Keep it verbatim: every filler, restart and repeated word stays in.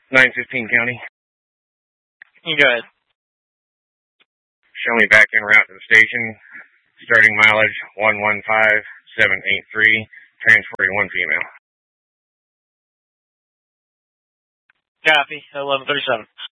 nine fifteen County. You go ahead. Show me back en route to the station. Starting mileage one one five seven eight three. Transporting one female. Copy. eleven thirty-seven.